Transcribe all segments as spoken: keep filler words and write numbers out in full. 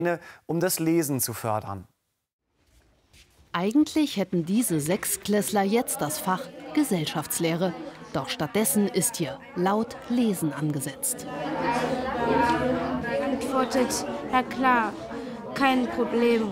um das Lesen zu fördern. Eigentlich hätten diese Sechstklässler jetzt das Fach Gesellschaftslehre. Doch stattdessen ist hier laut Lesen angesetzt. Antwortet, ja klar, kein Problem.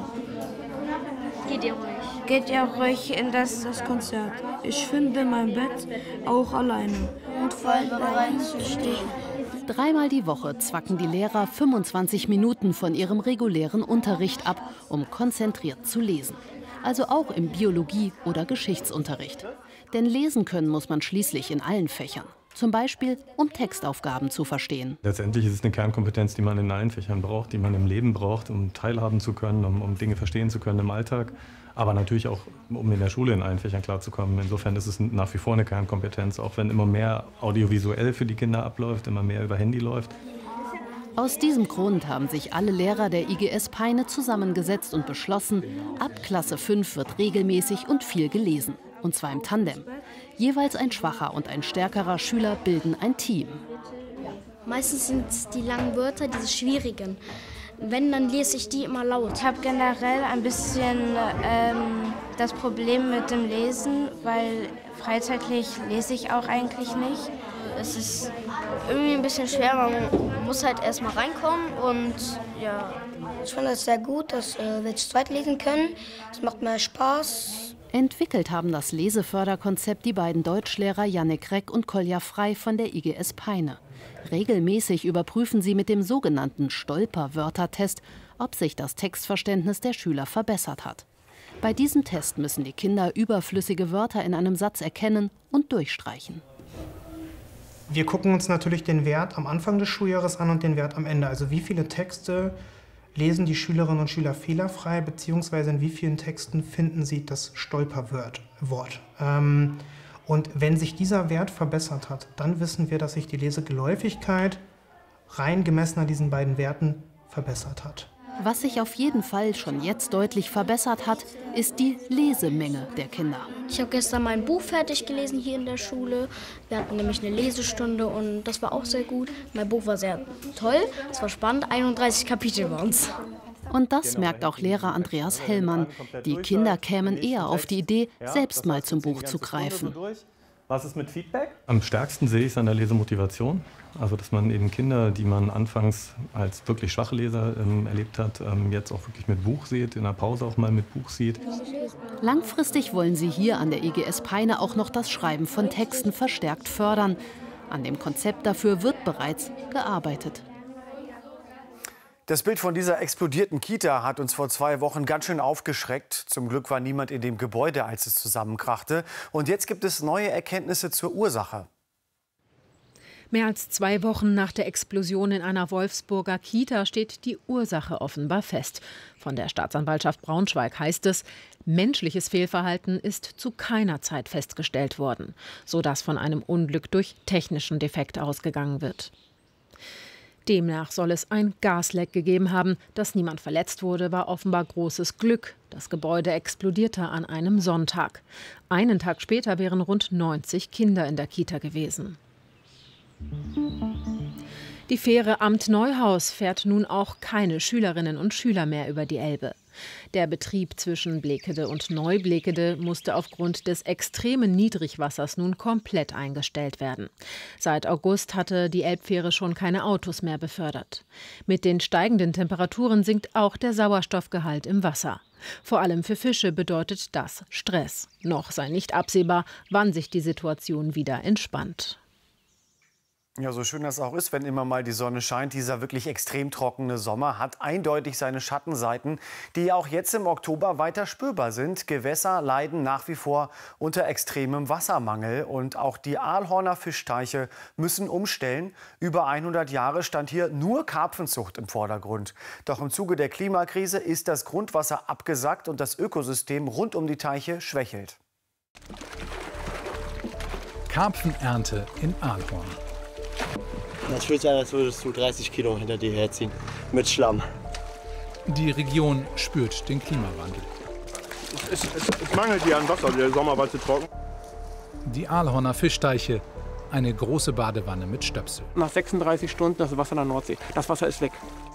Geht ihr ruhig? Geht ihr ruhig in das, das Konzert. Ich finde mein Bett auch alleine. Und voll bereit zu stehen. Dreimal die Woche zwacken die Lehrer fünfundzwanzig Minuten von ihrem regulären Unterricht ab, um konzentriert zu lesen. Also auch im Biologie- oder Geschichtsunterricht. Denn lesen können muss man schließlich in allen Fächern. Zum Beispiel, um Textaufgaben zu verstehen. Letztendlich ist es eine Kernkompetenz, die man in allen Fächern braucht, die man im Leben braucht, um teilhaben zu können, um, um Dinge verstehen zu können im Alltag. Aber natürlich auch, um in der Schule in allen Fächern klarzukommen. Insofern ist es nach wie vor eine Kernkompetenz, auch wenn immer mehr audiovisuell für die Kinder abläuft, immer mehr über Handy läuft. Aus diesem Grund haben sich alle Lehrer der I G S Peine zusammengesetzt und beschlossen, ab Klasse fünf wird regelmäßig und viel gelesen. Und zwar im Tandem. Jeweils ein schwacher und ein stärkerer Schüler bilden ein Team. Meistens sind es die langen Wörter, diese schwierigen. Wenn, dann lese ich die immer laut. Ich habe generell ein bisschen ähm, das Problem mit dem Lesen, weil freizeitlich lese ich auch eigentlich nicht. Es ist irgendwie ein bisschen schwer, man muss halt erst mal reinkommen und ja. Ich finde es sehr gut, dass äh, wir zu zweit lesen können. Es macht mehr Spaß. Entwickelt haben das Leseförderkonzept die beiden Deutschlehrer Jannik Reck und Kolja Frei von der I G S Peine. Regelmäßig überprüfen sie mit dem sogenannten Stolperwörtertest, ob sich das Textverständnis der Schüler verbessert hat. Bei diesem Test müssen die Kinder überflüssige Wörter in einem Satz erkennen und durchstreichen. Wir gucken uns natürlich den Wert am Anfang des Schuljahres an und den Wert am Ende. Also wie viele Texte lesen die Schülerinnen und Schüler fehlerfrei, beziehungsweise in wie vielen Texten finden sie das Stolperwort. Ähm, und wenn sich dieser Wert verbessert hat, dann wissen wir, dass sich die Lesegeläufigkeit rein gemessen an diesen beiden Werten verbessert hat. Was sich auf jeden Fall schon jetzt deutlich verbessert hat, ist die Lesemenge der Kinder. Ich habe gestern mein Buch fertig gelesen hier in der Schule. Wir hatten nämlich eine Lesestunde und das war auch sehr gut. Mein Buch war sehr toll, es war spannend, einunddreißig Kapitel waren es. Und das merkt auch Lehrer Andreas Hellmann. Die Kinder kämen eher auf die Idee, selbst mal zum Buch zu greifen. Was ist mit Feedback? Am stärksten sehe ich es an der Lesemotivation. Also dass man eben Kinder, die man anfangs als wirklich schwache Leser ähm, erlebt hat, ähm, jetzt auch wirklich mit Buch sieht, in der Pause auch mal mit Buch sieht. Langfristig wollen sie hier an der I G S Peine auch noch das Schreiben von Texten verstärkt fördern. An dem Konzept dafür wird bereits gearbeitet. Das Bild von dieser explodierten Kita hat uns vor zwei Wochen ganz schön aufgeschreckt. Zum Glück war niemand in dem Gebäude, als es zusammenkrachte. Und jetzt gibt es neue Erkenntnisse zur Ursache. Mehr als zwei Wochen nach der Explosion in einer Wolfsburger Kita steht die Ursache offenbar fest. Von der Staatsanwaltschaft Braunschweig heißt es, menschliches Fehlverhalten ist zu keiner Zeit festgestellt worden, sodass von einem Unglück durch technischen Defekt ausgegangen wird. Demnach soll es ein Gasleck gegeben haben. Dass niemand verletzt wurde, war offenbar großes Glück. Das Gebäude explodierte an einem Sonntag. Einen Tag später wären rund neunzig Kinder in der Kita gewesen. Die Fähre Amt Neuhaus fährt nun auch keine Schülerinnen und Schüler mehr über die Elbe. Der Betrieb zwischen Blekede und Neublekede musste aufgrund des extremen Niedrigwassers nun komplett eingestellt werden. Seit August hatte die Elbfähre schon keine Autos mehr befördert. Mit den steigenden Temperaturen sinkt auch der Sauerstoffgehalt im Wasser. Vor allem für Fische bedeutet das Stress. Noch sei nicht absehbar, wann sich die Situation wieder entspannt. Ja, so schön das auch ist, wenn immer mal die Sonne scheint, dieser wirklich extrem trockene Sommer hat eindeutig seine Schattenseiten, die auch jetzt im Oktober weiter spürbar sind. Gewässer leiden nach wie vor unter extremem Wassermangel und auch die Aalhorner Fischteiche müssen umstellen. Über hundert Jahre stand hier nur Karpfenzucht im Vordergrund. Doch im Zuge der Klimakrise ist das Grundwasser abgesackt und das Ökosystem rund um die Teiche schwächelt. Karpfenernte in Aalhorn. Das fühlt sich an, als würdest du dreißig Kilo hinter dir herziehen. Mit Schlamm. Die Region spürt den Klimawandel. Es, es, es mangelt hier an Wasser, der Sommer war zu trocken. Die Aalhorner Fischteiche, eine große Badewanne mit Stöpsel. Nach sechsunddreißig Stunden das Wasser in der Nordsee. Das Wasser ist weg.